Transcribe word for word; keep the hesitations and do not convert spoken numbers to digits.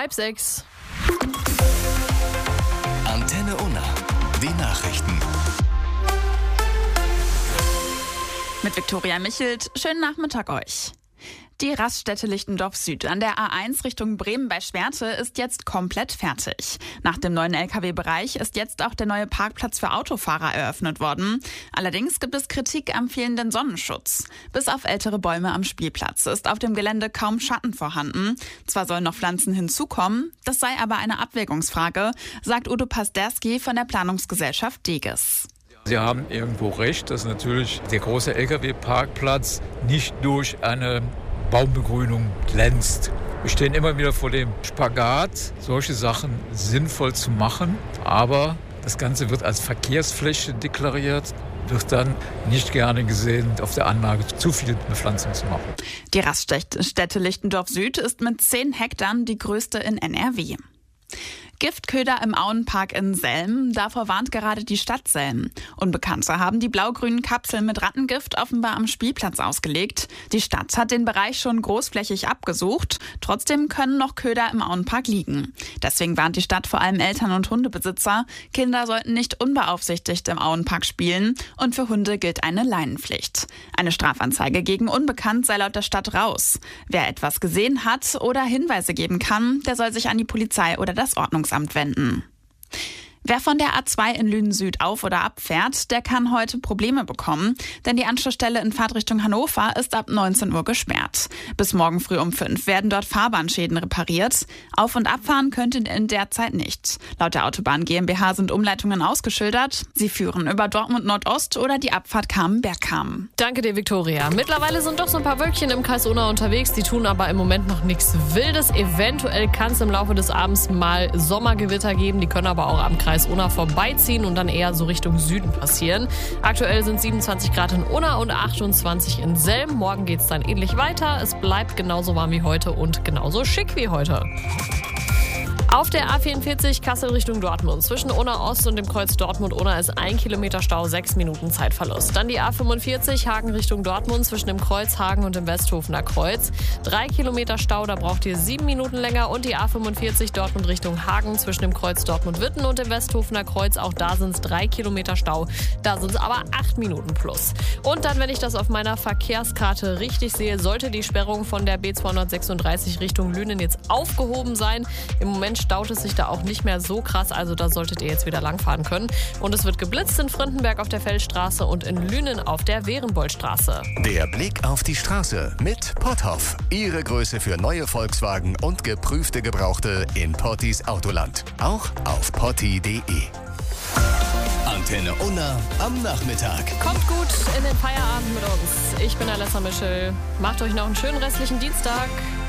halb sechs. Antenne Unna, die Nachrichten. Mit Viktoria Michelt, schönen Nachmittag euch. Die Raststätte Lichtendorf Süd an der A eins Richtung Bremen bei Schwerte ist jetzt komplett fertig. Nach dem neuen L K W-Bereich ist jetzt auch der neue Parkplatz für Autofahrer eröffnet worden. Allerdings gibt es Kritik am fehlenden Sonnenschutz. Bis auf ältere Bäume am Spielplatz ist auf dem Gelände kaum Schatten vorhanden. Zwar sollen noch Pflanzen hinzukommen, das sei aber eine Abwägungsfrage, sagt Udo Pasterski von der Planungsgesellschaft Deges. Sie haben irgendwo recht, dass natürlich der große L K W-Parkplatz nicht durch eine Baumbegrünung glänzt. Wir stehen immer wieder vor dem Spagat, solche Sachen sinnvoll zu machen, aber das Ganze wird als Verkehrsfläche deklariert, wird dann nicht gerne gesehen, auf der Anlage zu viel Bepflanzung zu machen. Die Raststätte Lichtendorf Süd ist mit zehn Hektar die größte in N R W. Giftköder im Auenpark in Selm, davor warnt gerade die Stadt Selm. Unbekannte haben die blau-grünen Kapseln mit Rattengift offenbar am Spielplatz ausgelegt. Die Stadt hat den Bereich schon großflächig abgesucht. Trotzdem können noch Köder im Auenpark liegen. Deswegen warnt die Stadt vor allem Eltern und Hundebesitzer, Kinder sollten nicht unbeaufsichtigt im Auenpark spielen und für Hunde gilt eine Leinenpflicht. Eine Strafanzeige gegen Unbekannt sei laut der Stadt raus. Wer etwas gesehen hat oder Hinweise geben kann, der soll sich an die Polizei oder das Ordnungsamt wenden. Wer von der A zwei in Lünen Süd auf- oder abfährt, der kann heute Probleme bekommen, denn die Anschlussstelle in Fahrtrichtung Hannover ist ab neunzehn Uhr gesperrt. Bis morgen früh um fünf werden dort Fahrbahnschäden repariert. Auf- und abfahren könnte in der Zeit nicht. Laut der Autobahn GmbH sind Umleitungen ausgeschildert. Sie führen über Dortmund Nordost oder die Abfahrt Kamen-Bergkamen. Danke dir, Viktoria. Mittlerweile sind doch so ein paar Wölkchen im Kreis Unna unterwegs. Die tun aber im Moment noch nichts Wildes. Eventuell kann es im Laufe des Abends mal Sommergewitter geben. Die können aber auch am Kreis Unna vorbeiziehen und dann eher so Richtung Süden passieren. Aktuell sind siebenundzwanzig Grad in Unna und achtundzwanzig in Selm. Morgen geht es dann ähnlich weiter. Es bleibt genauso warm wie heute und genauso schick wie heute. Auf der A vierundvierzig Kassel Richtung Dortmund. Zwischen Unna Ost und dem Kreuz Dortmund-Unna ist ein Kilometer Stau, sechs Minuten Zeitverlust. Dann die A fünfundvierzig Hagen Richtung Dortmund zwischen dem Kreuz Hagen und dem Westhofener Kreuz. Drei Kilometer Stau, da braucht ihr sieben Minuten länger. Und die A fünfundvierzig Dortmund Richtung Hagen zwischen dem Kreuz Dortmund-Witten und dem Westhofener Kreuz. Auch da sind es drei Kilometer Stau. Da sind es aber acht Minuten plus. Und dann, wenn ich das auf meiner Verkehrskarte richtig sehe, sollte die Sperrung von der B zweihundertsechsunddreißig Richtung Lünen jetzt aufgehoben sein. Im Moment staut es sich da auch nicht mehr so krass, also da solltet ihr jetzt wieder langfahren können. Und es wird geblitzt in Frindenberg auf der Feldstraße und in Lünen auf der Wehrenboldstraße. Der Blick auf die Straße mit Potthoff. Ihre Größe für neue Volkswagen und geprüfte Gebrauchte in Pottis Autoland. Auch auf potti punkt de. Antenne Unna am Nachmittag. Kommt gut in den Feierabend mit uns. Ich bin Alessa Mischel. Macht euch noch einen schönen restlichen Dienstag.